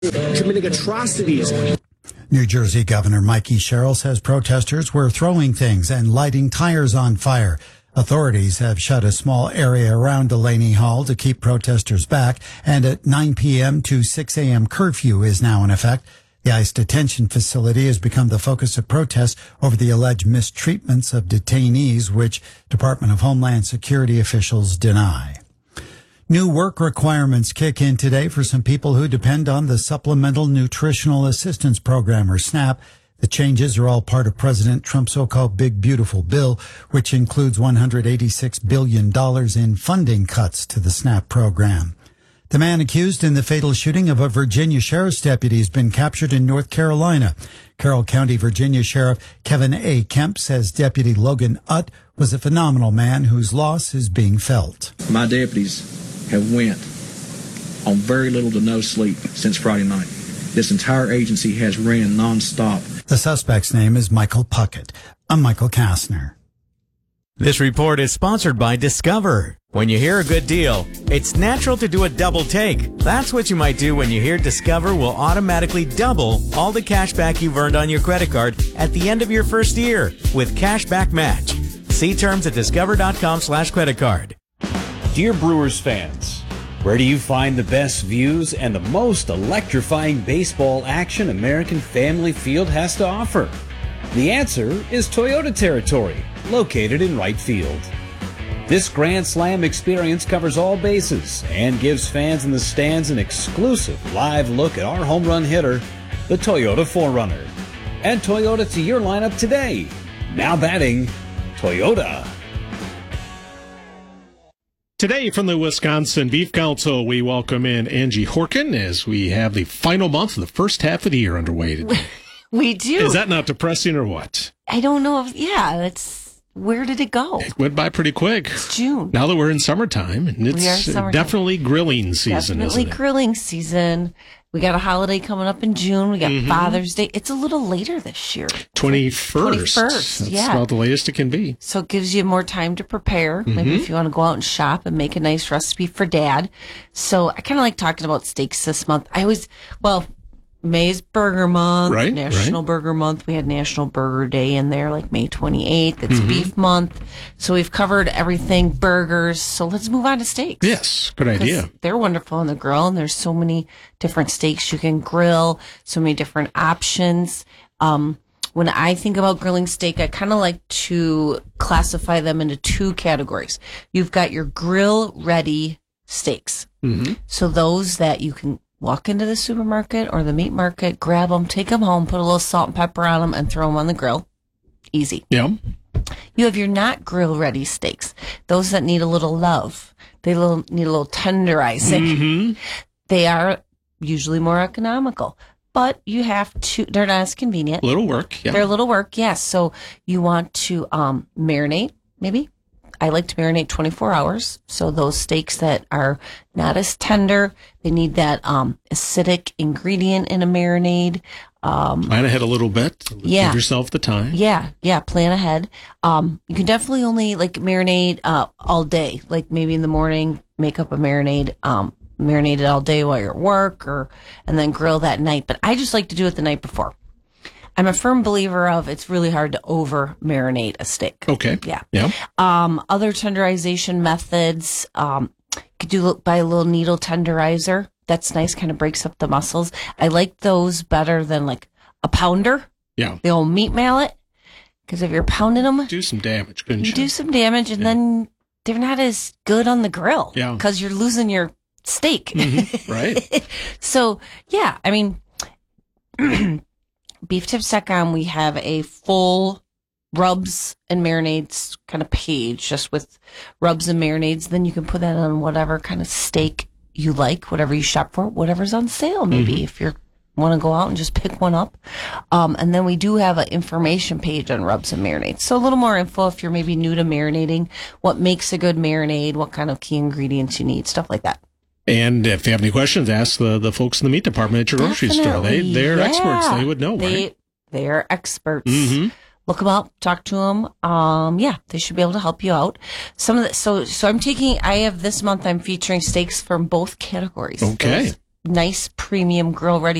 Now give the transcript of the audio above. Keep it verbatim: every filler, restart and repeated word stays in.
committing atrocities. New Jersey Governor Mikey Sherrill says protesters were throwing things and lighting tires on fire. Authorities have shut a small area around Delaney Hall to keep protesters back, and at nine p.m. to six a.m. curfew is now in effect. The ICE detention facility has become the focus of protests over the alleged mistreatments of detainees, which Department of Homeland Security officials deny. New work requirements kick in today for some people who depend on the Supplemental Nutritional Assistance Program, or SNAP. The changes are all part of President Trump's so-called Big Beautiful Bill, which includes one hundred eighty-six billion dollars in funding cuts to the SNAP program. The man accused in the fatal shooting of a Virginia sheriff's deputy has been captured in North Carolina. Carroll County, Virginia Sheriff Kevin A. Kemp says Deputy Logan Utt was a phenomenal man whose loss is being felt. My deputies have went on very little to no sleep since Friday night. This entire agency has ran nonstop. The suspect's name is Michael Puckett. I'm Michael Kastner. This report is sponsored by Discover. When you hear a good deal, it's natural to do a double take. That's what you might do when you hear Discover will automatically double all the cash back you've earned on your credit card at the end of your first year with Cashback Match. See terms at discover.com slash credit card. Dear Brewers fans, where do you find the best views and the most electrifying baseball action American Family Field has to offer? The answer is Toyota territory, located in right field. This Grand Slam experience covers all bases and gives fans in the stands an exclusive live look at our home run hitter, the Toyota four runner. Add Toyota to your lineup today. Now batting, Toyota. Today from the Wisconsin Beef Council, we welcome in Angie Horkin as we have the final month of the first half of the year underway today. We do. Is that not depressing or what? I don't know. If, yeah, it's where did it go? It went by pretty quick. It's June. Now that we're in summertime, and it's we are summertime. definitely grilling season, Definitely isn't it? grilling season. We got a holiday coming up in June. We got mm-hmm. Father's Day. It's a little later this year. twenty-first. twenty-first, That's yeah. about the latest it can be. So it gives you more time to prepare. Mm-hmm. Maybe if you want to go out and shop and make a nice recipe for Dad. So I kind of like talking about steaks this month. I always, well, May's Burger Month, right, National right. Burger Month. We had National Burger Day in there, like May twenty-eighth. It's mm-hmm. Beef Month. So we've covered everything, burgers. So let's move on to steaks. Yes, good idea. They're wonderful on the grill, and there's so many different steaks you can grill, so many different options. Um, when I think about grilling steak, I kind of like to classify them into two categories. You've got your grill-ready steaks. Mm-hmm. So those that you can walk into the supermarket or the meat market, grab them, take them home, put a little salt and pepper on them, and throw them on the grill. Easy. Yeah. You have your not grill-ready steaks. Those that need a little love. They little, need a little tenderizing. Mm-hmm. They are usually more economical. But you have to, they're not as convenient. Little work, yeah. They're a little work, yes. So you want to um, marinate, maybe. I like to marinate twenty-four hours. So those steaks that are not as tender, they need that um, acidic ingredient in a marinade. Um, Plan ahead a little bit. Yeah. Give yourself the time. Yeah, yeah, plan ahead. Um, you can definitely only like marinate uh, all day. Like maybe in the morning, make up a marinade, um, marinate it all day while you're at work, or and then grill that night. But I just like to do it the night before. I'm a firm believer of it's really hard to over marinate a steak. Okay. Yeah. Yeah. Um, other tenderization methods, um, you could do buy a little needle tenderizer. That's nice, kind of breaks up the muscles. I like those better than like a pounder. Yeah. The old meat mallet. Because if you're pounding them, do some damage, couldn't you? You do some damage, and yeah. then they're not as good on the grill. Yeah. Because you're losing your steak. Mm-hmm. Right. So, yeah, I mean, beef tips dot com, we have a full rubs and marinades kind of page just with rubs and marinades. Then you can put that on whatever kind of steak you like, whatever you shop for, whatever's on sale, maybe mm-hmm. if you want to go out and just pick one up. Um, and then we do have an information page on rubs and marinades. So a little more info if you're maybe new to marinating, what makes a good marinade, what kind of key ingredients you need, stuff like that. And if you have any questions, ask the, the folks in the meat department at your grocery store. They, they're yeah. experts. They would know, they, right? They're experts. Mm-hmm. Look them up, talk to them. Um, yeah, they should be able to help you out. Some of the, so, so I'm taking, I have this month, I'm featuring steaks from both categories. Okay. Those nice premium grill ready